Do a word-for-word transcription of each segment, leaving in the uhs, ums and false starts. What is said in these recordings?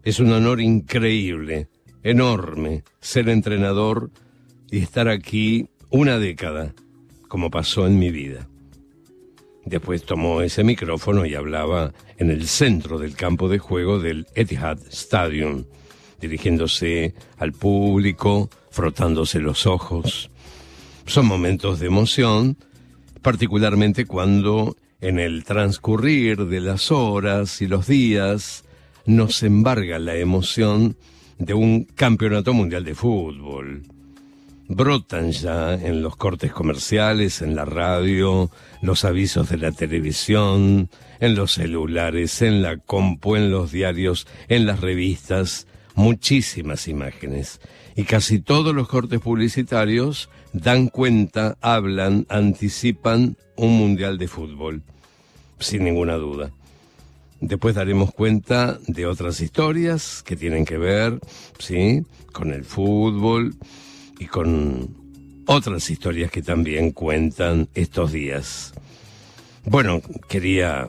Es un honor increíble, enorme, ser entrenador y estar aquí una década, como pasó en mi vida. Después tomó ese micrófono y hablaba en el centro del campo de juego del Etihad Stadium, dirigiéndose al público, frotándose los ojos. Son momentos de emoción, particularmente cuando en el transcurrir de las horas y los días nos embarga la emoción de un campeonato mundial de fútbol. Brotan ya en los cortes comerciales, en la radio, los avisos de la televisión, en los celulares, en la compu, en los diarios, en las revistas, muchísimas imágenes. Y casi todos los cortes publicitarios dan cuenta, hablan, anticipan un mundial de fútbol, sin ninguna duda. Después daremos cuenta de otras historias que tienen que ver, ¿sí?, con el fútbol y con otras historias que también cuentan estos días. Bueno, quería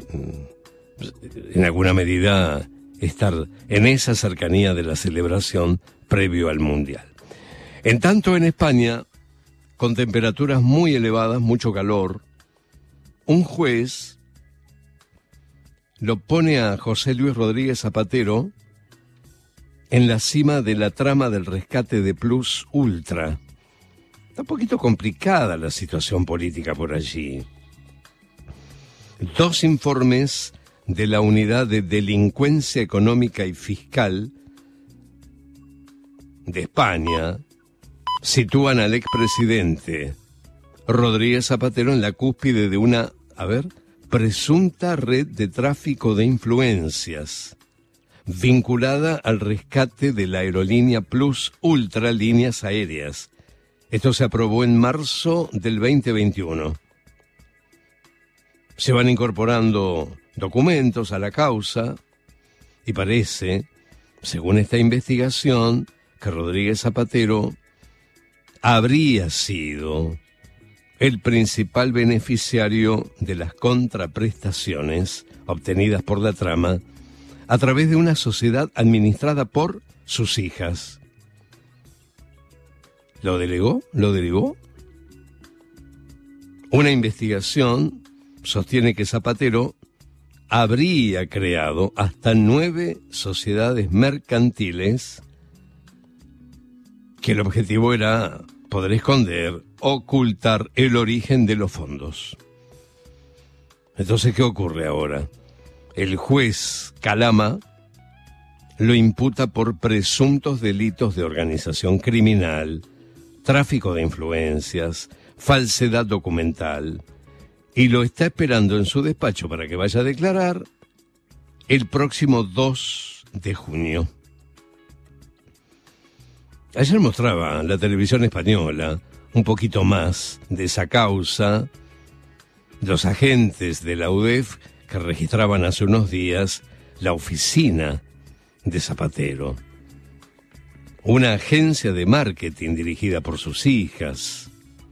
en alguna medida estar en esa cercanía de la celebración previo al Mundial. En tanto, en España, con temperaturas muy elevadas, mucho calor, un juez lo pone a José Luis Rodríguez Zapatero en la cima de la trama del rescate de Plus Ultra. Está un poquito complicada la situación política por allí. Dos informes de la Unidad de Delincuencia Económica y Fiscal de España sitúan al expresidente Rodríguez Zapatero en la cúspide de una, a ver, presunta red de tráfico de influencias vinculada al rescate de la aerolínea Plus Ultra Líneas Aéreas. Esto se aprobó en marzo del veinte veintiuno. Se van incorporando documentos a la causa y parece, según esta investigación, que Rodríguez Zapatero habría sido el principal beneficiario de las contraprestaciones obtenidas por la trama a través de una sociedad administrada por sus hijas. ¿Lo delegó? ¿Lo delegó? Una investigación sostiene que Zapatero habría creado hasta nueve sociedades mercantiles que el objetivo era poder esconder, ocultar el origen de los fondos. Entonces, ¿qué ocurre ahora? El juez Calama lo imputa por presuntos delitos de organización criminal, tráfico de influencias, falsedad documental, y lo está esperando en su despacho para que vaya a declarar el próximo dos de junio. Ayer mostraba la televisión española un poquito más de esa causa. Los agentes de la U D E F que registraban hace unos días la oficina de Zapatero, una agencia de marketing dirigida por sus hijas.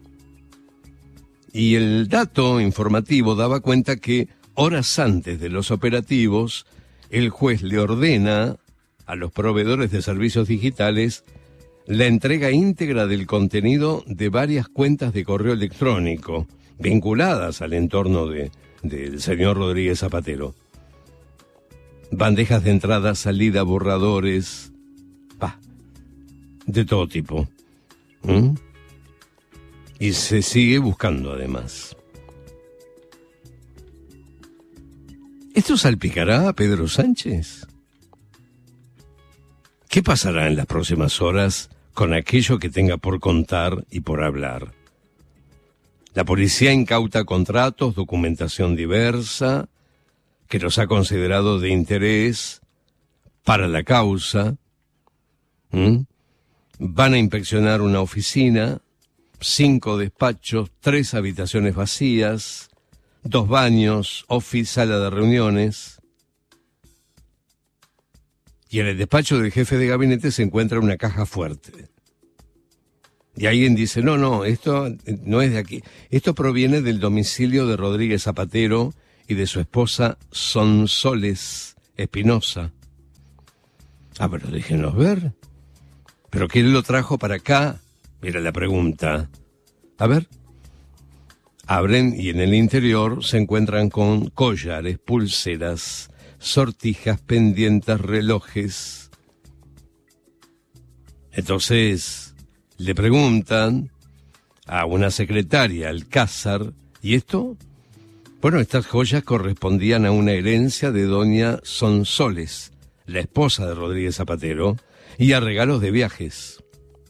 Y el dato informativo daba cuenta que horas antes de los operativos, el juez le ordena a los proveedores de servicios digitales la entrega íntegra del contenido de varias cuentas de correo electrónico vinculadas al entorno de, del señor Rodríguez Zapatero. Bandejas de entrada, salida, borradores, bah, de todo tipo. ¿Mm? Y se sigue buscando además. ¿Esto salpicará a Pedro Sánchez? ¿Qué pasará en las próximas horas con aquello que tenga por contar y por hablar? La policía incauta contratos, documentación diversa, que los ha considerado de interés para la causa. ¿Mm? Van a inspeccionar una oficina, cinco despachos, tres habitaciones vacías, dos baños, office, sala de reuniones. Y en el despacho del jefe de gabinete se encuentra una caja fuerte. Y alguien dice, no, no, esto no es de aquí. Esto proviene del domicilio de Rodríguez Zapatero y de su esposa Sonsoles Espinosa. Ah, pero déjenlos ver. ¿Pero quién lo trajo para acá? Era la pregunta. A ver. Abren y en el interior se encuentran con collares, pulseras, sortijas, pendientes, relojes. Entonces le preguntan a una secretaria, Alcázar, ¿y esto? Bueno, estas joyas correspondían a una herencia de doña Sonsoles, la esposa de Rodríguez Zapatero, y a regalos de viajes.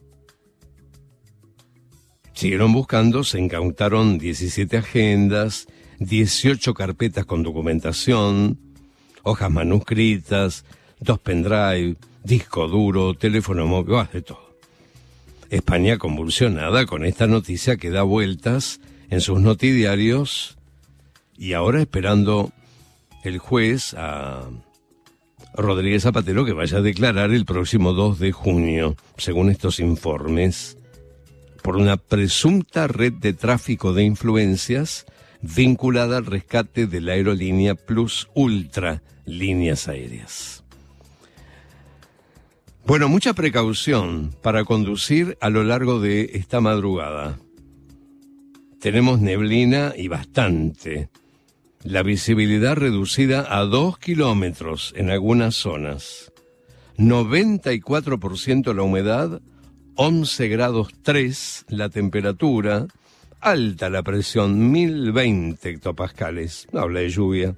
Siguieron buscando, se incautaron diecisiete agendas, dieciocho carpetas con documentación, hojas manuscritas, dos pendrive, disco duro, teléfono móvil, oh, de todo. España convulsionada con esta noticia que da vueltas en sus notidiarios y ahora esperando el juez a Rodríguez Zapatero que vaya a declarar el próximo dos de junio, según estos informes, por una presunta red de tráfico de influencias vinculada al rescate de la aerolínea Plus Ultra Líneas Aéreas. Bueno, mucha precaución para conducir a lo largo de esta madrugada. Tenemos neblina y bastante. La visibilidad reducida a dos kilómetros en algunas zonas. noventa y cuatro por ciento la humedad, once grados tres la temperatura, alta la presión, mil veinte hectopascales. Habla de lluvia.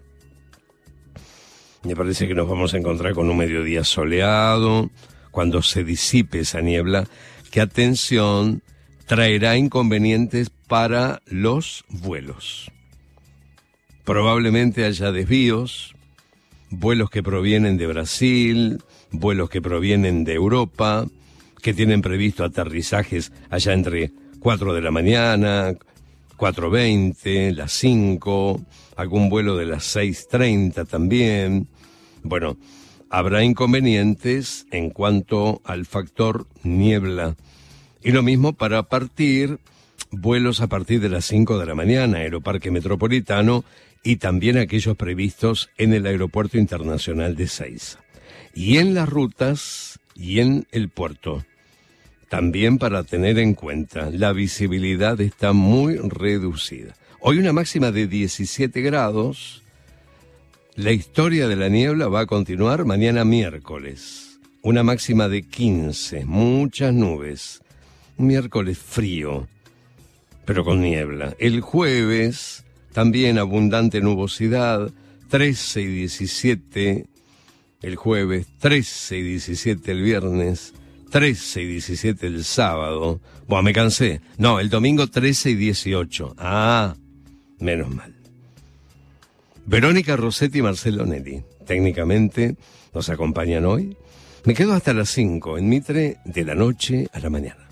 Me parece que nos vamos a encontrar con un mediodía soleado, cuando se disipe esa niebla, que, atención, traerá inconvenientes para los vuelos. Probablemente haya desvíos, vuelos que provienen de Brasil, vuelos que provienen de Europa, que tienen previsto aterrizajes allá entre cuatro de la mañana, cuatro veinte, las cinco, algún vuelo de las seis treinta también. Bueno, habrá inconvenientes en cuanto al factor niebla. Y lo mismo para partir, vuelos a partir de las cinco de la mañana, Aeroparque Metropolitano, y también aquellos previstos en el Aeropuerto Internacional de Ezeiza. Y en las rutas y en el puerto. También para tener en cuenta, la visibilidad está muy reducida. Hoy una máxima de diecisiete grados. La historia de la niebla va a continuar mañana miércoles. Una máxima de quince, muchas nubes. Un miércoles frío, pero con niebla. El jueves, también abundante nubosidad, trece y diecisiete el jueves, trece y diecisiete el viernes, trece y diecisiete el sábado. Buah, me cansé. No, el domingo trece y dieciocho. Ah, menos mal. Verónica Rossetti y Marcelo Nelly, técnicamente, nos acompañan hoy. Me quedo hasta las cinco en Mitre, de la noche a la mañana.